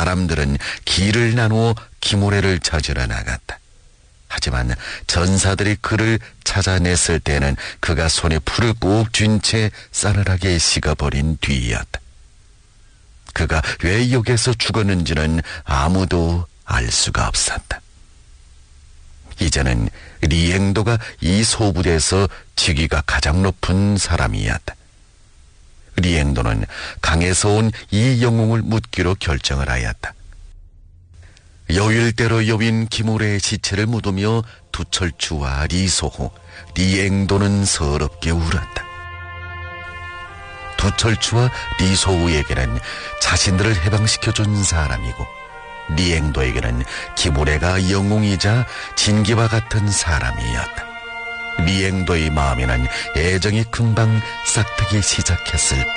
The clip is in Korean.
사람들은 길을 나누어 기모레를 찾으러 나갔다. 하지만 전사들이 그를 찾아냈을 때는 그가 손에 풀을 꼭 쥔 채 싸늘하게 식어버린 뒤이었다. 그가 왜 여기서 죽었는지는 아무도 알 수가 없었다. 이제는 리앵도가 이 소부대에서 직위가 가장 높은 사람이었다. 리앵도는 강에서 온 이 영웅을 묻기로 결정을 하였다. 여일대로 여윈 기모레의 시체를 묻으며 두철추와 리소호, 리앵도는 서럽게 울었다. 두철추와 리소우에게는 자신들을 해방시켜준 사람이고, 리앵도에게는 기모레가 영웅이자 진기와 같은 사람이었다. 리앵도의 마음에는 애정이 금방 싹트기 시작했을